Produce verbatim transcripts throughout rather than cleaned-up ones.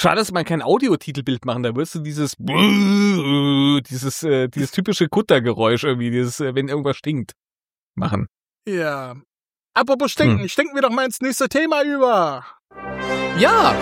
Schade, dass man kein Audiotitelbild machen, da würdest du dieses dieses äh, dieses typische Kuttergeräusch irgendwie, dieses, äh, wenn irgendwas stinkt, machen. Ja. Apropos stinken, hm. stinken wir doch mal ins nächste Thema über. Ja!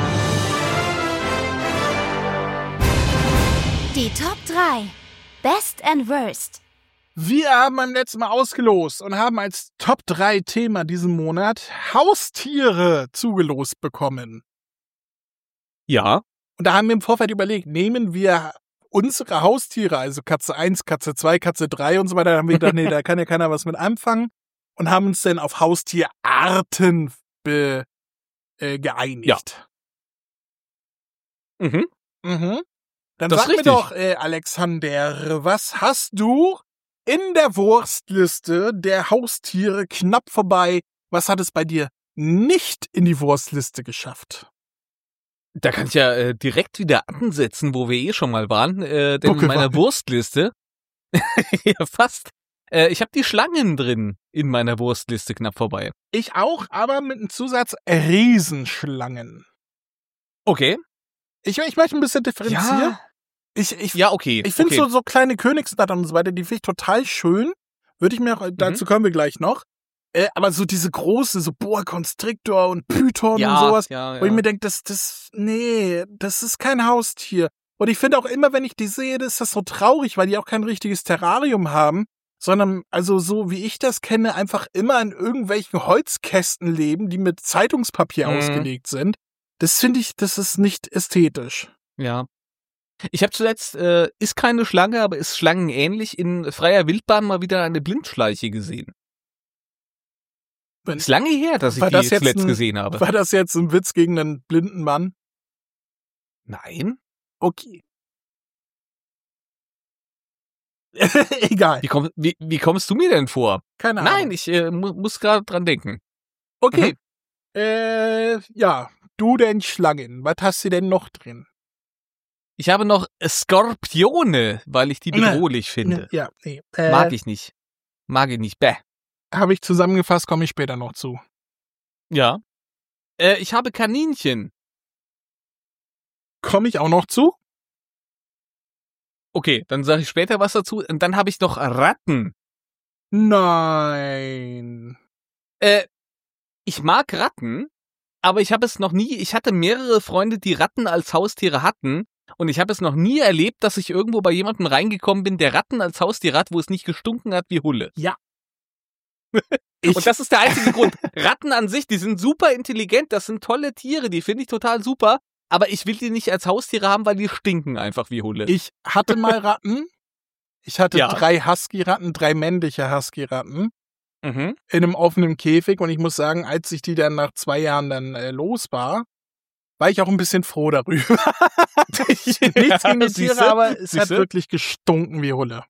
Die Top drei. Best and Worst. Wir haben beim letzten Mal ausgelost und haben als Top drei Thema diesen Monat Haustiere zugelost bekommen. Ja. Und da haben wir im Vorfeld überlegt, nehmen wir unsere Haustiere, also Katze eins, Katze zwei, Katze drei und so weiter, da haben wir gedacht, nee, da kann ja keiner was mit anfangen und haben uns dann auf Haustierarten be, äh, geeinigt. Ja. Mhm. Mhm. Dann das sag mir richtig. doch, äh, Alexander, was hast du in der Wurstliste der Haustiere knapp vorbei? Was hat es bei dir nicht in die Wurstliste geschafft? Da kann ich ja äh, direkt wieder ansetzen, wo wir eh schon mal waren, äh, denn in meiner Wurstliste, ja fast, äh, ich habe die Schlangen drin in meiner Wurstliste knapp vorbei. Ich auch, aber mit einem Zusatz Riesenschlangen. Okay. Ich, ich möchte ein bisschen differenzieren. Ja, ich, ich, ja okay. Ich finde okay. so, so kleine Königsnattern und so weiter, die finde ich total schön. Würde ich mir auch, dazu Mhm. kommen wir gleich noch. Äh, aber so diese große, so Boa Constrictor und Python ja, und sowas, ja, ja. wo ich mir denke, das, das, nee, das ist kein Haustier. Und ich finde auch immer, wenn ich die sehe, ist das so traurig, weil die auch kein richtiges Terrarium haben, sondern, also so wie ich das kenne, einfach immer in irgendwelchen Holzkästen leben, die mit Zeitungspapier Mhm. ausgelegt sind. Das finde ich, das ist nicht ästhetisch. Ja. Ich habe zuletzt, äh, ist keine Schlange, aber ist schlangenähnlich, in freier Wildbahn mal wieder eine Blindschleiche gesehen. Wenn, Ist lange her, dass ich war die das jetzt zuletzt ein, gesehen habe. War das jetzt ein Witz gegen einen blinden Mann? Nein. Okay. Egal. Wie, komm, wie, wie kommst du mir denn vor? Keine Ahnung. Nein, ich äh, mu muss gerade dran denken. Okay. Mhm. Äh, ja, du denn Schlangen. Was hast du denn noch drin? Ich habe noch Skorpione, weil ich die bedrohlich finde. Ja, nee. Äh, Mag ich nicht. Mag ich nicht. Bäh. Habe ich zusammengefasst, komme ich später noch zu. Ja. Äh, ich habe Kaninchen. Komme ich auch noch zu? Okay, dann sage ich später was dazu. Und dann habe ich noch Ratten. Nein. Äh, ich mag Ratten, aber ich habe es noch nie, ich hatte mehrere Freunde, die Ratten als Haustiere hatten. Und ich habe es noch nie erlebt, dass ich irgendwo bei jemandem reingekommen bin, der Ratten als Haustier hat, wo es nicht gestunken hat wie Hulle. Ja. Und das ist der einzige Grund. Ratten an sich, die sind super intelligent, das sind tolle Tiere, die finde ich total super. Aber ich will die nicht als Haustiere haben, weil die stinken einfach wie Hulle. Ich hatte mal Ratten. Ich hatte Ja. drei Husky-Ratten, drei männliche Husky-Ratten. Mhm. In einem offenen Käfig. Und ich muss sagen, als ich die dann nach zwei Jahren dann äh, los war, war ich auch ein bisschen froh darüber. Nichts gegen die Tiere, Siehste? aber es hat Siehste? wirklich gestunken wie Hulle.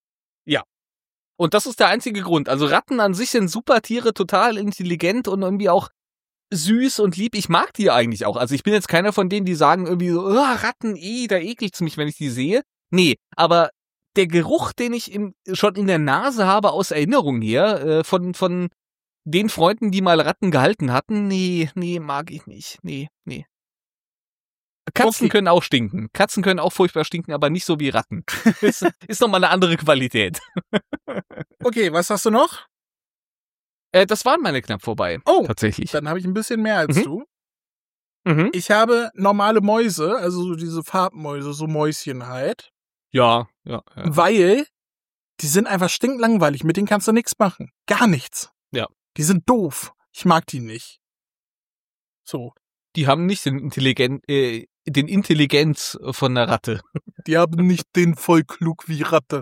Und das ist der einzige Grund. Also Ratten an sich sind super Tiere, total intelligent und irgendwie auch süß und lieb. Ich mag die eigentlich auch. Also ich bin jetzt keiner von denen, die sagen irgendwie so, oh, Ratten, eh, da ekelt's mich, wenn ich die sehe. Nee, aber der Geruch, den ich im, schon in der Nase habe aus Erinnerung her, äh, von, von den Freunden, die mal Ratten gehalten hatten, nee, nee, mag ich nicht. Nee, nee. Katzen Okay. können auch stinken. Katzen können auch furchtbar stinken, aber nicht so wie Ratten. ist, ist nochmal eine andere Qualität. Okay, was hast du noch? Äh, das waren meine knapp vorbei. Oh, Tatsächlich. dann habe ich ein bisschen mehr als Mhm. du. Mhm. Ich habe normale Mäuse, also so diese Farbmäuse, so Mäuschen halt. Ja, ja, ja. Weil die sind einfach stinklangweilig. Mit denen kannst du nichts machen. Gar nichts. Ja. Die sind doof. Ich mag die nicht. So. Die haben nicht den Intelligen, äh, den Intelligenz von einer Ratte. Die haben nicht den voll klug wie Ratte.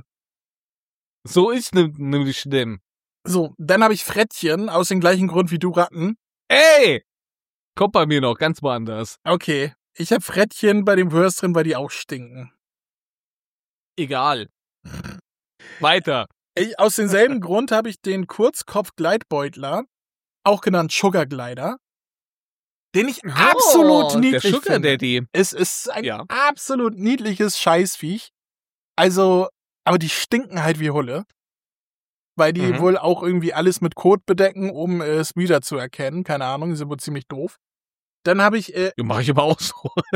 So ist ne- nämlich dem. So, dann habe ich Frettchen, aus dem gleichen Grund wie du Ratten. Ey! Kommt bei mir noch ganz woanders. Okay. Ich habe Frettchen bei dem Wurst drin, weil die auch stinken. Egal. Weiter. Ich, aus demselben Grund habe ich den Kurzkopf-Gleitbeutler, auch genannt Sugar Glider, den ich absolut Oh, niedlich der Sugar finde. Daddy. Es ist ein Ja. absolut niedliches Scheißviech. Also, aber die stinken halt wie Hulle. Weil die Mhm. wohl auch irgendwie alles mit Kot bedecken, um äh, es wieder zu erkennen. Keine Ahnung, die sind wohl ziemlich doof. Dann habe ich, äh, Ja, mach ich aber auch so.